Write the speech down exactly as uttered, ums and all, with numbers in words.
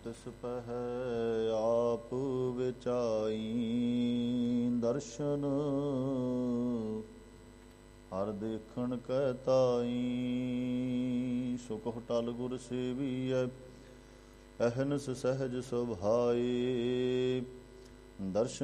ਤਿਸ ਪਹਿ ਆਪ ਵਿਚਾਈ। ਦਰਸ਼ਨ ਹਰ ਦੇਖਣ ਕੈ ਤਾਈ। ਸੁਖ ਟਲ ਗੁਰ ਸੇਵੀਐ ਅਹਨਸ ਸਹਿਜ ਸੁਭਾਏ। ਦਰਸ਼ਨ